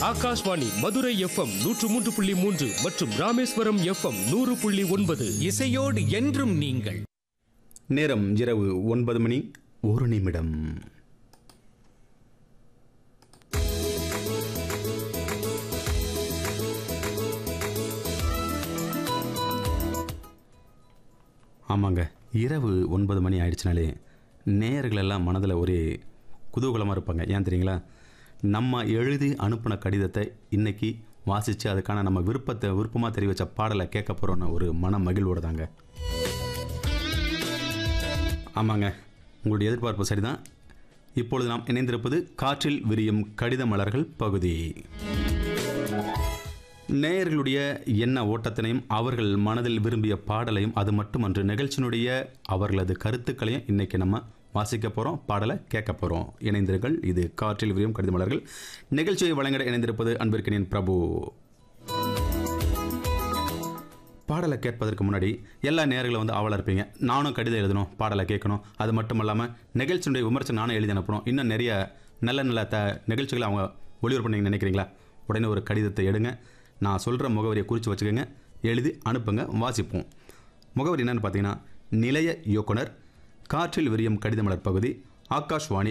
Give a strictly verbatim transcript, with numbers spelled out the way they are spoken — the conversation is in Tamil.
ஆகாஷ்வாணி மதுரை எஃப்எம் நூற்று மூன்று புள்ளி மூன்று மற்றும் ராமேஸ்வரம் எஃப்எம் நூறு புள்ளி ஒன்பது. இசையோடு என்றும் நீங்கள். நேரம் இரவு ஒன்பது மணி ஒரு நிமிடம். ஆமாங்க, இரவு ஒன்பது மணி ஆயிடுச்சுனாலே நேயர்களெல்லாம் மனதில் ஒரே குதூகலமாக இருப்பாங்க. ஏன் தெரியுங்களா? நம்ம எழுதி அனுப்பின கடிதத்தை இன்றைக்கி வாசித்து அதுக்கான நம்ம விருப்பத்தை விருப்பமாக தெரிவித்த பாடலை கேட்க போகிறோன்னு ஒரு மன மகிழ்வோடு தாங்க. ஆமாங்க, உங்களுடைய எதிர்பார்ப்பு சரிதான். இப்பொழுது நாம் இணைந்திருப்பது காற்றில் விரியும் கடித மலர்கள் பகுதி. நேயர்களுடைய எண்ண ஓட்டத்தினையும் அவர்கள் மனதில் விரும்பிய பாடலையும் அது மட்டுமன்று நிகழ்ச்சியினுடைய அவர்களது கருத்துக்களையும் இன்றைக்கி நம்ம வாசிக்க போகிறோம், பாடலை கேட்க போகிறோம். இணைந்திருங்கள். இது காற்றில் விரியும் கடித மலர்கள் நிகழ்ச்சியை வழங்கிட இணைந்திருப்பது அன்பிற்கினின் பிரபு. பாடலை கேட்பதற்கு முன்னாடி எல்லா நேயர்களும் வந்து ஆவலாக இருப்பீங்க. நானும் கடிதம் எழுதணும், பாடலை கேட்கணும், அது மட்டும் இல்லாமல் நிகழ்ச்சியுடைய விமர்சனம் நானும் எழுதி அனுப்பணும், இன்னும் நிறைய நல்ல நல்ல த நிகழ்ச்சிகளை அவங்க ஒளிபரப்பு பண்ணி நினைக்கிறீங்களா? உடனே ஒரு கடிதத்தை எடுங்க, நான் சொல்கிற முகவரியை குறித்து வச்சுக்கோங்க, எழுதி அனுப்புங்க, வாசிப்போம். முகவரி என்னென்னு பார்த்தீங்கன்னா, நிலைய இயக்குனர், காற்றில் விரியும் கடித மலர் பகுதி, ஆகாஷ்வாணி